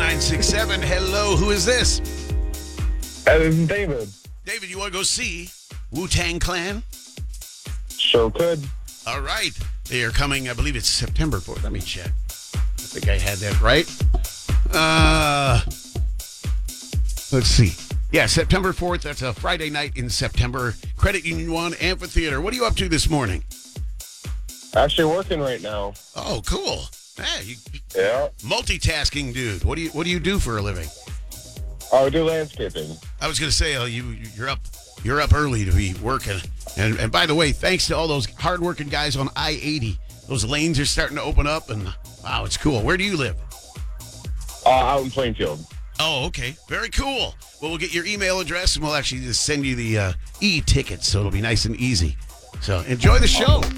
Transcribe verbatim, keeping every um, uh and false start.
nine six seven. Hello, who is this? Hey, this is David. David, you want to go see Wu-Tang Clan? Sure could. All right. They are coming, I believe it's September fourth. Let me check. I think I had that right. Uh, let's see. Yeah, September fourth. That's a Friday night in September. Credit Union One Amphitheater. What are you up to this morning? Actually working right now. Oh, cool. Hey, you, Yeah. multitasking dude. What do you What do you do for a living? I would do landscaping. I was going to say, oh, you you're up you're up early to be working. And and by the way, thanks to all those hardworking guys on I eighty. Those lanes are starting to open up, and wow, it's cool. Where do you live? Uh, out in Plainfield. Oh, okay. Very cool. Well, we'll get your email address, and we'll actually just send you the uh, e-tickets, so it'll be nice and easy. So enjoy the show.